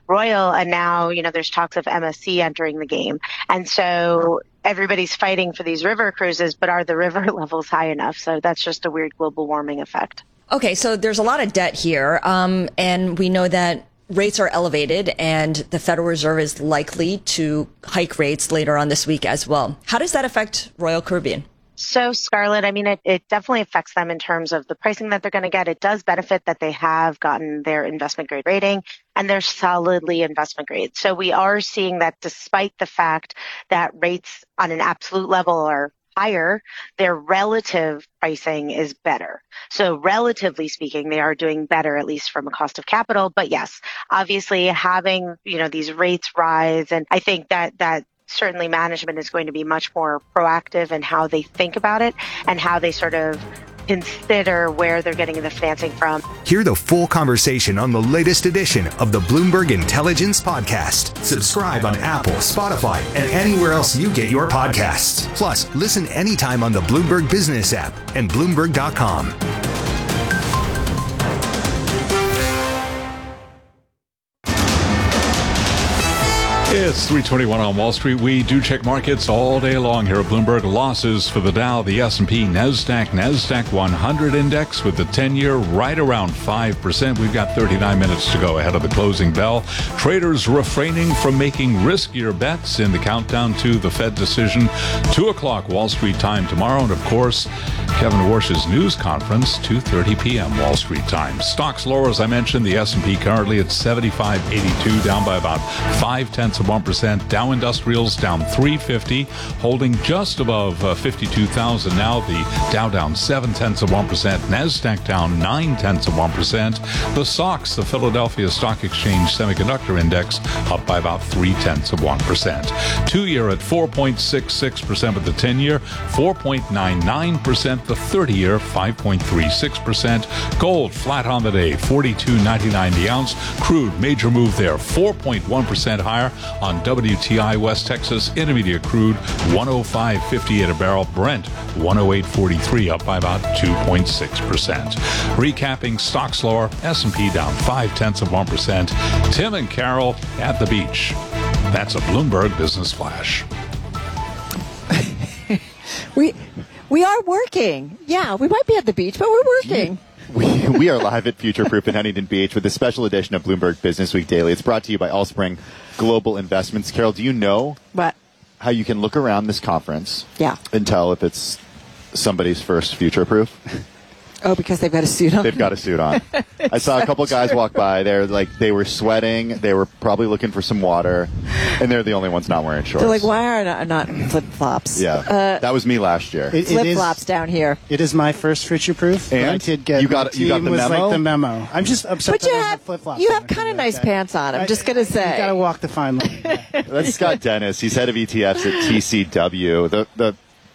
Royal, and now, there's talks of MSC entering the game. And so everybody's fighting for these river cruises, but are the river levels high enough? So that's just a weird global warming effect. Okay, so there's a lot of debt here, and we know that rates are elevated, and the Federal Reserve is likely to hike rates later on this week as well. How does that affect Royal Caribbean? So, Scarlett, it definitely affects them in terms of the pricing that they're going to get. It does benefit that they have gotten their investment grade rating, and they're solidly investment grade. So we are seeing that despite the fact that rates on an absolute level are higher, their relative pricing is better. So relatively speaking, they are doing better, at least from a cost of capital. But yes, obviously having, these rates rise, and I think that certainly management is going to be much more proactive in how they think about it and how they sort of consider where they're getting the financing from. Hear the full conversation on the latest edition of the Bloomberg Intelligence Podcast. Subscribe on Apple, Spotify, and anywhere else you get your podcasts. Plus, listen anytime on the Bloomberg Business app and Bloomberg.com. It's 3:21 on Wall Street. We do check markets all day long here at Bloomberg. Losses for the Dow, the S&P, NASDAQ 100 index with the 10-year right around 5%. We've got 39 minutes to go ahead of the closing bell. Traders refraining from making riskier bets in the countdown to the Fed decision. 2 o'clock Wall Street time tomorrow. And, of course, Kevin Warsh's news conference, 2:30 p.m. Wall Street time. Stocks lower, as I mentioned. The S&P currently at 75.82, down by about 0.5%. Dow Industrials down 350, holding just above 52,000 now. The Dow down 0.7%. NASDAQ down 0.9%. The SOX, the Philadelphia Stock Exchange Semiconductor Index, up by about 0.3%. 2-year at 4.66%, with the 10-year 4.99%. The 30-year 5.36%. Gold flat on the day, $42.99 the ounce. Crude, major move there, 4.1% higher on WTI. West Texas Intermediate crude 105.58 a barrel. Brent 108.43, up by about 2.6%. Recapping stocks lower, S&P down 0.5%. Tim and Carol at the beach. That's a Bloomberg Business Flash. We are working. Yeah, we might be at the beach, but we're working. We are live at Future Proof in Huntington Beach with a special edition of Bloomberg Business Week Daily. It's brought to you by Allspring Global Investments. Carol, do you know how you can look around this conference and tell if it's somebody's first Future Proof? Oh, because they've got a suit on? They've got a suit on. I saw a couple guys walk by. They were sweating. They were probably looking for some water. And they're the only ones not wearing shorts. They're like, why are not flip-flops? Yeah. That was me last year. Flip-flops down here. It is my first Future Proof. And I did get you got the memo? Like the memo. I'm just upset but that flip-flops. You have kind of nice pants on, I'm just going to say. You got to walk the fine line. That's Scott Dennis. He's head of ETFs at TCW. The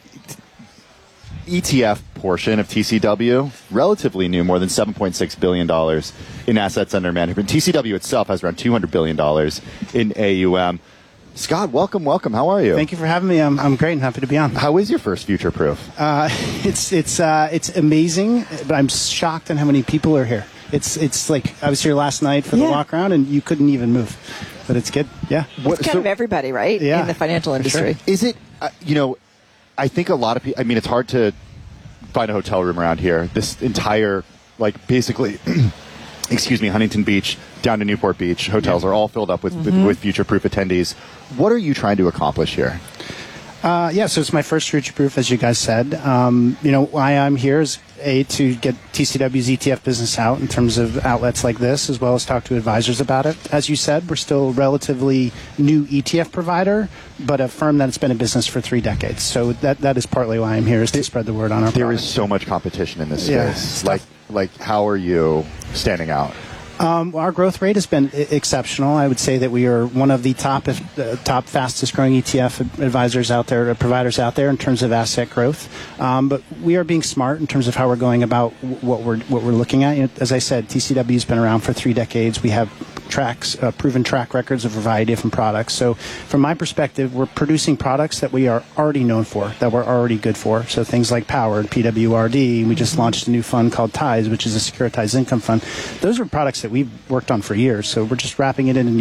ETF portion of TCW, relatively new, more than $7.6 billion in assets under management. TCW itself has around $200 billion in AUM. Scott, welcome. How are you? Thank you for having me. I'm great and happy to be on. How is your first Future Proof? It's amazing, but I'm shocked on how many people are here. It's like I was here last night for the walk around and you couldn't even move. But it's good. Yeah. It's kind of everybody, right? Yeah. In the financial industry. Sure. Is it, I think a lot of people, it's hard to find a hotel room around here. This entire, basically, Huntington Beach down to Newport Beach, hotels are all filled up with Future Proof attendees. What are you trying to accomplish here? So it's my first Future Proof, as you guys said. Why I'm here is, to get TCW's ETF business out in terms of outlets like this, as well as talk to advisors about it. As you said, we're still a relatively new ETF provider, but a firm that's been in business for 3 decades. So that is partly why I'm here, is to spread the word on our There product. is so much competition in this space. How are you standing out? Our growth rate has been exceptional. I would say that we are one of the top fastest growing ETF advisors out there, providers out there in terms of asset growth. But we are being smart in terms of how we're going about what we're looking at. As I said, TCW has been around for 3 decades. We have proven track records of a variety of different products. So from my perspective, we're producing products that we are already known for, that we're already good for. So things like Power and PWRD. We just launched a new fund called TIES, which is a securitized income fund. Those are products that we've worked on for years. So we're just wrapping it in